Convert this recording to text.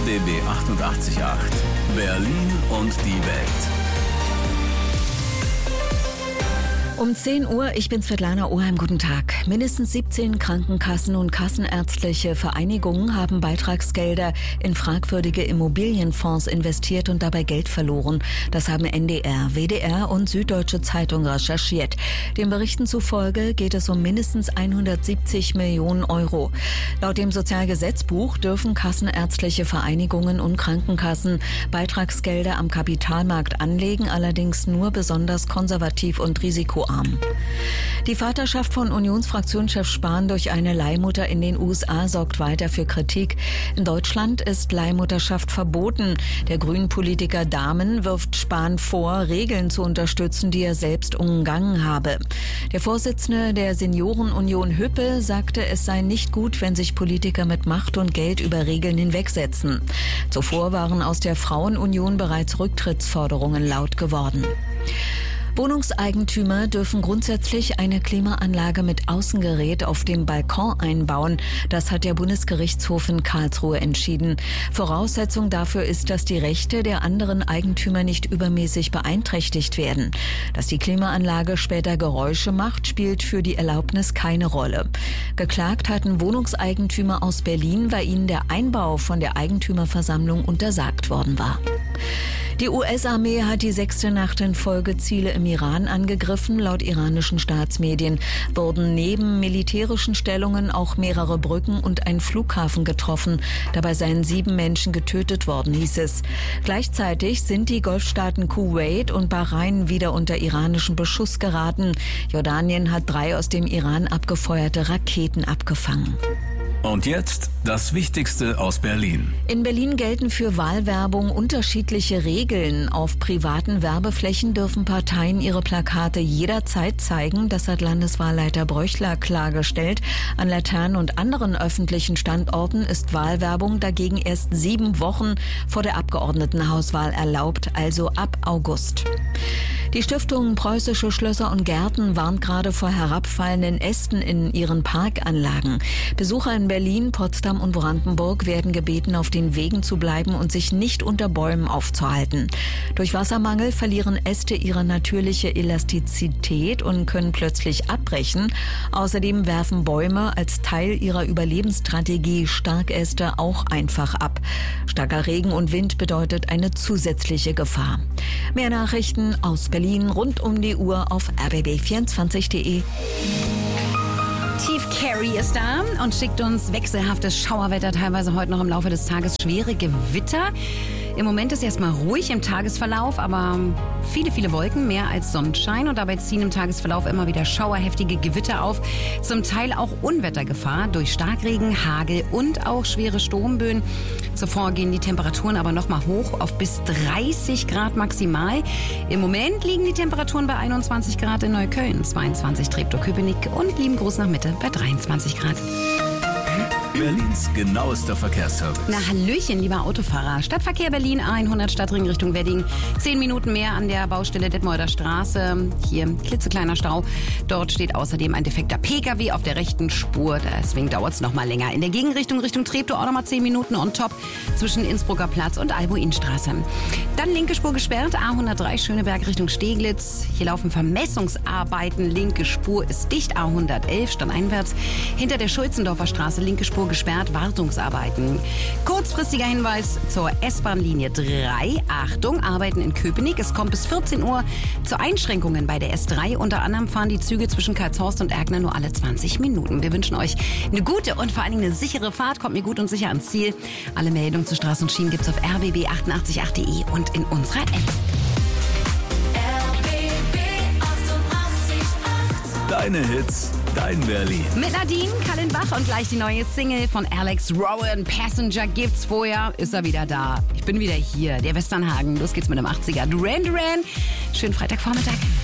RBB 88.8 Berlin und die Welt. Um 10 Uhr, ich bin Svetlana Oheim, guten Tag. Mindestens 17 Krankenkassen und kassenärztliche Vereinigungen haben Beitragsgelder in fragwürdige Immobilienfonds investiert und dabei Geld verloren. Das haben NDR, WDR und Süddeutsche Zeitung recherchiert. Den Berichten zufolge geht es um mindestens 170 Millionen Euro. Laut dem Sozialgesetzbuch dürfen kassenärztliche Vereinigungen und Krankenkassen Beitragsgelder am Kapitalmarkt anlegen, allerdings nur besonders konservativ und risikoarm. Die Vaterschaft von Unionsfraktionschef Spahn durch eine Leihmutter in den USA sorgt weiter für Kritik. In Deutschland ist Leihmutterschaft verboten. Der Grünen-Politiker Dahmen wirft Spahn vor, Regeln zu unterstützen, die er selbst umgangen habe. Der Vorsitzende der Seniorenunion Hüppe sagte, es sei nicht gut, wenn sich Politiker mit Macht und Geld über Regeln hinwegsetzen. Zuvor waren aus der Frauenunion bereits Rücktrittsforderungen laut geworden. Wohnungseigentümer dürfen grundsätzlich eine Klimaanlage mit Außengerät auf dem Balkon einbauen. Das hat der Bundesgerichtshof in Karlsruhe entschieden. Voraussetzung dafür ist, dass die Rechte der anderen Eigentümer nicht übermäßig beeinträchtigt werden. Dass die Klimaanlage später Geräusche macht, spielt für die Erlaubnis keine Rolle. Geklagt hatten Wohnungseigentümer aus Berlin, weil ihnen der Einbau von der Eigentümerversammlung untersagt worden war. Die US-Armee hat die 6. Nacht in Folge Ziele im Iran angegriffen. Laut iranischen Staatsmedien wurden neben militärischen Stellungen auch mehrere Brücken und ein Flughafen getroffen. Dabei seien 7 Menschen getötet worden, hieß es. Gleichzeitig sind die Golfstaaten Kuwait und Bahrain wieder unter iranischen Beschuss geraten. Jordanien hat 3 aus dem Iran abgefeuerte Raketen abgefangen. Und jetzt das Wichtigste aus Berlin. In Berlin gelten für Wahlwerbung unterschiedliche Regeln. Auf privaten Werbeflächen dürfen Parteien ihre Plakate jederzeit zeigen. Das hat Landeswahlleiter Bröchler klargestellt. An Laternen und anderen öffentlichen Standorten ist Wahlwerbung dagegen erst 7 Wochen vor der Abgeordnetenhauswahl erlaubt, also ab August. Die Stiftung Preußische Schlösser und Gärten warnt gerade vor herabfallenden Ästen in ihren Parkanlagen. Besucher in Berlin, Potsdam und Brandenburg werden gebeten, auf den Wegen zu bleiben und sich nicht unter Bäumen aufzuhalten. Durch Wassermangel verlieren Äste ihre natürliche Elastizität und können plötzlich abbrechen. Außerdem werfen Bäume als Teil ihrer Überlebensstrategie Starkäste auch einfach ab. Starker Regen und Wind bedeutet eine zusätzliche Gefahr. Mehr Nachrichten aus Berlin rund um die Uhr auf rbb24.de. Steve Carey ist da und schickt uns wechselhaftes Schauerwetter, teilweise heute noch im Laufe des Tages schwere Gewitter. Im Moment ist erstmal ruhig im Tagesverlauf, aber viele Wolken, mehr als Sonnenschein. Und dabei ziehen im Tagesverlauf immer wieder schauerheftige Gewitter auf. Zum Teil auch Unwettergefahr durch Starkregen, Hagel und auch schwere Sturmböen. Zuvor gehen die Temperaturen aber noch mal hoch auf bis 30 Grad maximal. Im Moment liegen die Temperaturen bei 21 Grad in Neukölln, 22 Treptow-Köpenick und Liebengruß nach Mitte bei 23 Grad. Berlins genauester Verkehrsservice. Na hallöchen, lieber Autofahrer. Stadtverkehr Berlin, A100 Stadtring Richtung Wedding. 10 Minuten mehr an der Baustelle Detmolder Straße. Hier klitzekleiner Stau. Dort steht außerdem ein defekter PKW auf der rechten Spur. Deswegen dauert es noch mal länger. In der Gegenrichtung Richtung Treptow auch noch mal 10 Minuten on top zwischen Innsbrucker Platz und Albuinstraße. Dann linke Spur gesperrt. A103 Schöneberg Richtung Steglitz. Hier laufen Vermessungsarbeiten. Linke Spur ist dicht. A111 stadteinwärts. Hinter der Schulzendorfer Straße linke Spur gesperrt, Wartungsarbeiten. Kurzfristiger Hinweis zur S-Bahn-Linie 3. Achtung, Arbeiten in Köpenick. Es kommt bis 14 Uhr zu Einschränkungen bei der S3. Unter anderem fahren die Züge zwischen Karlshorst und Erkner nur alle 20 Minuten. Wir wünschen euch eine gute und vor allen Dingen eine sichere Fahrt. Kommt mir gut und sicher ans Ziel. Alle Meldungen zu Straßen und Schienen gibt's auf rbb888.de und in unserer App. RBB 88.8. Deine Hits, dein Berlin. Mit Nadine Kallenbach und gleich die neue Single von Alex Rowan. Passenger gibt's vorher. Ist er wieder da. Ich bin wieder hier. Der Westernhagen. Los geht's mit dem 80er. Duran Duran. Schönen Freitagvormittag.